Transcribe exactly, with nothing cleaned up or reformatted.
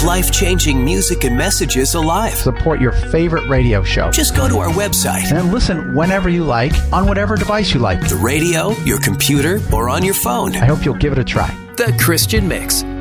keep life-changing music and messages alive. Support your favorite radio show. Just go to our website and listen whenever you like on whatever device you like. The radio, your computer, or on your phone. I hope you'll give it a try. The Christian Mix